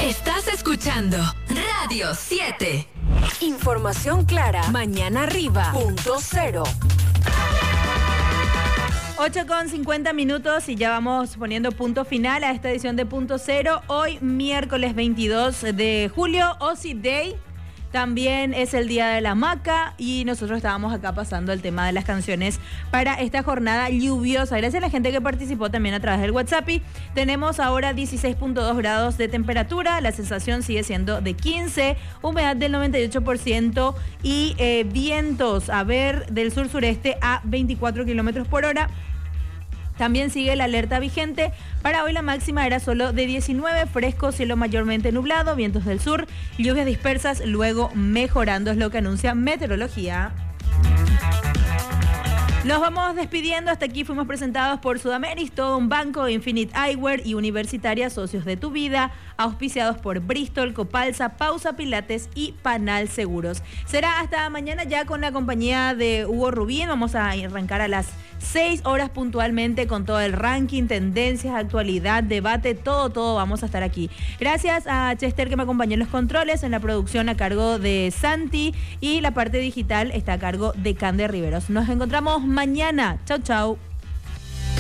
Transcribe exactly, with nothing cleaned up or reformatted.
Estás escuchando Radio siete. Información clara. Mañana arriba. Punto cero. ocho con cincuenta minutos y ya vamos poniendo punto final a esta edición de Punto Cero. Hoy, miércoles veintidós de julio, Ozzy Day. También es el Día de la Hamaca y nosotros estábamos acá pasando el tema de las canciones para esta jornada lluviosa. Gracias a la gente que participó también a través del WhatsApp. Tenemos ahora dieciséis punto dos grados de temperatura, la sensación sigue siendo de quince, humedad del noventa y ocho por ciento y eh, vientos, a ver, del sur-sureste a veinticuatro kilómetros por hora. También sigue la alerta vigente. Para hoy la máxima era solo de diecinueve, fresco, cielo mayormente nublado, vientos del sur, lluvias dispersas, luego mejorando, es lo que anuncia meteorología. Nos vamos despidiendo. Hasta aquí fuimos presentados por Sudameris, todo un banco, Infinite Eyewear y Universitaria, socios de tu vida, auspiciados por Bristol, Copalsa, Pausa Pilates y Panal Seguros. Será hasta mañana ya con la compañía de Hugo Rubín. Vamos a arrancar a las seis horas puntualmente con todo el ranking, tendencias, actualidad, debate, todo, todo vamos a estar aquí. Gracias a Chester que me acompañó en los controles, en la producción a cargo de Santi y la parte digital está a cargo de Cande Riveros. Nos encontramos mañana. Chau, chau.